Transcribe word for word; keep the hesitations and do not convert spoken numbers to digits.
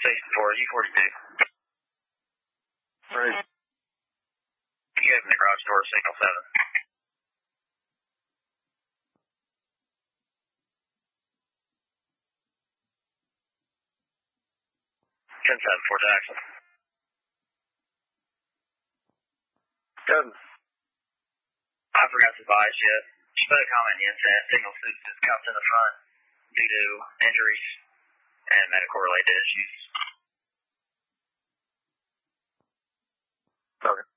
Station four, U forty-two. Right. You open the garage door, signal seven. ten seven, Fort Jackson. Good. I forgot to advise you. Just put a comment in the incident. Signal six is cuffed in the front due to injuries and medical related issues. Okay.